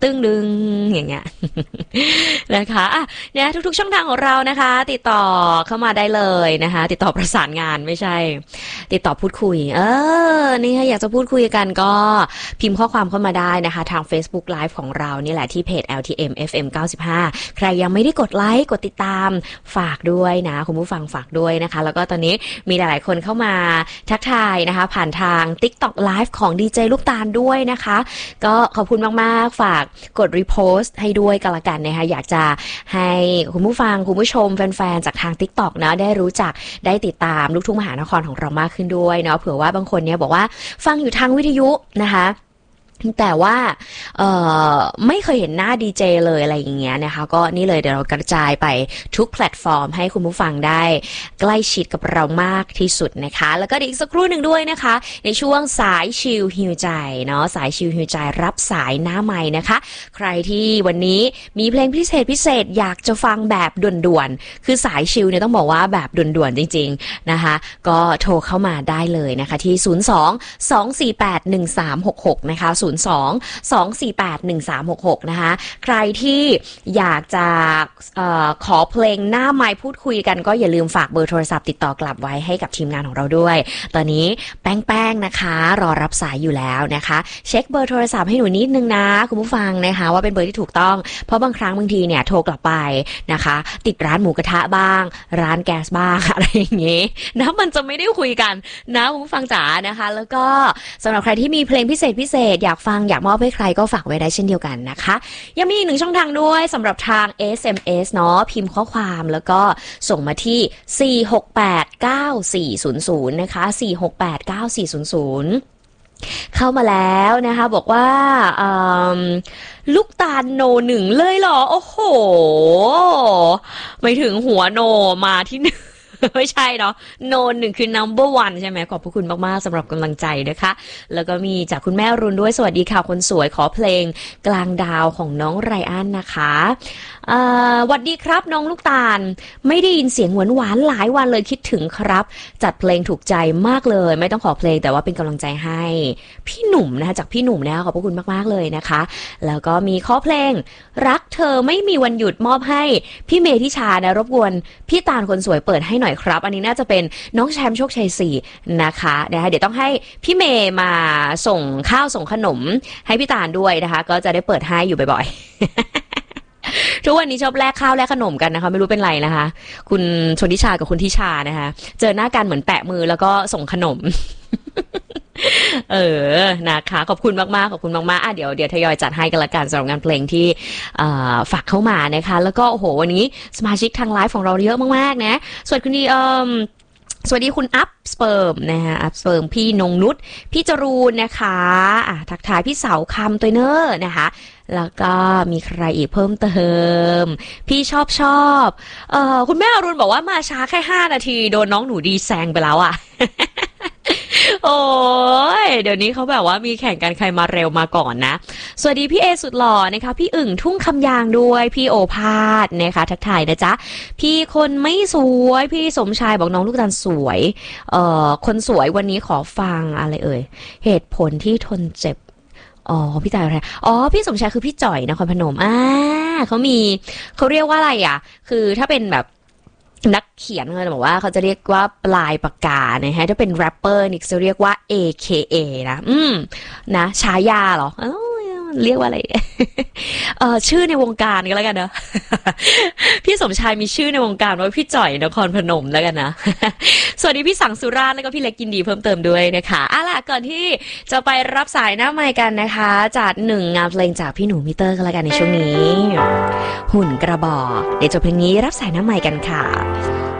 ตึ้งดึงอย่างเงี้ย นะคะอ่ะเนี่ยทุกๆช่องทางของเรานะคะติดต่อเข้ามาได้เลยนะคะติดต่อประสานงานไม่ใช่ติดต่อพูดคุยนี่อยากจะพูดคุยกันก็พิมพ์ข้อความเข้ามาได้นะคะทาง Facebook Live ของเรานี่แหละที่เพจ LTM FM 95ใครยังไม่ได้กดไลค์กดติดตามฝากด้วยนะคุณผู้ฟังฝากด้วยนะคะแล้วก็ตอนนี้มีหลายๆคนเข้ามาทักทายนะคะผ่านทาง TikTok Live ของดีเจลูกตาลด้วยนะคะก็ขอบคุณมากๆฝากกดรีโพสต์ให้ด้วยกันละกันนะคะอยากจะให้คุณผู้ฟังคุณผู้ชมแฟนๆจากทาง TikTok นะได้รู้จักได้ติดตามลูกทุ่งมหานครของเรามากขึ้นด้วยเนาะเผื่อว่าบางคนเนี่ยบอกว่าฟังอยู่ทางวิทยุนะคะแต่ว่าไม่เคยเห็นหน้าดีเจเลยอะไรอย่างเงี้ยนะคะก็นี่เลยเดี๋ยวเรากระจายไปทุกแพลตฟอร์มให้คุณผู้ฟังได้ใกล้ชิดกับเรามากที่สุดนะคะแล้วก็อีกสักครู่หนึ่งด้วยนะคะในช่วงสายชิลฮิวใจเนาะสายชิลฮิวใจรับสายหน้าไมค์นะคะใครที่วันนี้มีเพลงพิเศษอยากจะฟังแบบด่วนๆคือสายชิลเนี่ยต้องบอกว่าแบบด่วนๆจริงๆนะคะก็โทรเข้ามาได้เลยนะคะที่02-248-1366นะคะ02-248-1366นะคะใครที่อยากจะขอเพลงหน้าไมค์พูดคุยกันก็อย่าลืมฝากเบอร์โทรศัพท์ติดต่อกลับไว้ให้กับทีมงานของเราด้วยตอนนี้แป้งนะคะรอรับสายอยู่แล้วนะคะเช็คเบอร์โทรศัพท์ให้หนูนิดนึงนะคุณผู้ฟังนะคะว่าเป็นเบอร์ที่ถูกต้องเพราะบางครั้งบางทีเนี่ยโทรกลับไปนะคะติดร้านหมูกระทะบ้างร้านแก๊สบ้างอะไรอย่างงี้นะมันจะไม่ได้คุยกันนะคุณผู้ฟังจ๋านะคะแล้วก็สำหรับใครที่มีเพลงพิเศษอยากฟังอยากมอบให้ใครก็ฝากไว้ได้เช่นเดียวกันนะคะยังมีอีกหนึ่งช่องทางด้วยสำหรับทาง SMS เนาะพิมพ์ข้อความแล้วก็ส่งมาที่4689400นะคะ4689400เข้ามาแล้วนะคะบอกว่าลูกตาลโนหนึ่งเลยเหรอโอ้โหไม่ถึงหัวโนมาที่หนึ่ง ไม่ใช่เนาะโนหนึ่งคือ number one ใช่ไหมขอบพระคุณมากๆสำหรับกำลังใจนะคะแล้วก็มีจากคุณแม่รุนด้วยสวัสดีค่ะคนสวยขอเพลงกลางดาวของน้องไรอันนะคะสวัสดีครับน้องลูกตาลไม่ได้ยินเสียงหวานๆหลายวันเลยคิดถึงครับจัดเพลงถูกใจมากเลยไม่ต้องขอเพลงแต่ว่าเป็นกำลังใจให้พี่หนุ่มนะคะจากพี่หนุ่มนะคะขอบพระคุณมากๆเลยนะคะแล้วก็มีขอเพลงรักเธอไม่มีวันหยุดมอบให้พี่เมธิชานะรบกวนพี่ตาลคนสวยเปิดให้หน่อยครับอันนี้น่าจะเป็นน้องแชมป์โชคชัย4นะคะเดี๋ยวต้องให้พี่เมย์มาส่งข้าวส่งขนมให้พี่ตาลด้วยนะคะก็จะได้เปิดให้อยู่บ่อยๆ ทุกวันนี้ชอบแลกข้าวแลกขนมกันนะคะไม่รู้เป็นไรนะคะคุณชนทิชากับคุณทิชานะคะเจอหน้ากันเหมือนแปะมือแล้วก็ส่งขนม นะคะขอบคุณมากๆขอบคุณมากๆเดี๋ยวทยอยจัดให้กันละกันสำหรับงานเพลงที่ฝากเข้ามานะคะแล้วก็โอ้โหวันนี้สมาชิกทางไลฟ์ของเราเยอะมากๆนะสวัสดีสวัสดีคุณอัพสเปิร์มนะคะอัพสเปิร์มพี่นงนุชพี่จรูนนะคะทักทายพี่เสาคำตัวเนอร์นะคะแล้วก็มีใครอีกเพิ่มเติมพี่ชอบคุณแม่อรุณบอกว่ามาช้าแค่5 นาทีโดนน้องหนูดีแซงไปแล้วอ่ะ โอ้ยเดี๋ยวนี้เขาแบบว่ามีแข่งกันใครมาเร็วมาก่อนนะสวัสดีพี่เอสุดหล่อนะคะพี่อึ่งทุ่งคำยางด้วยพี่โอภาสนะคะทักทายนะจ๊ะพี่คนไม่สวยพี่สมชายบอกน้องลูกตาลสวยคนสวยวันนี้ขอฟังอะไรเหตุผลที่ทนเจ็บพี่ตายอะไรพี่สมชายคือพี่จ่อยนครพนมเขาเรียกว่าอะไรอ่ะคือถ้าเป็นแบบนักเขียนเขาจะบอกว่าเขาจะเรียกว่าปลายปากกานะฮะถ้าเป็นแรปเปอร์นี่จะเรียกว่า AKA นะนะฉายาเหรอเรียกว่าอะไร ชื่อในวงการก็แล้วกันเนอะ พี่สมชายมีชื่อในวงการว่าพี่จ่อยนครพนมแล้วกันนะ สวัสดีพี่สังสุราษฎร์แล้วก็พี่เล็กกินดีเพิ่มเติมด้วยนะคะล่ะก่อนที่จะไปรับสายหน้าไมค์กันนะคะจัด1งานเพลงจากพี่หนูมิเตอร์ก็แล้วกันในช่วงนี้หุ่นกระบอกเดี๋ยวจบเพลงนี้รับสายหน้าไมค์กันค่ะ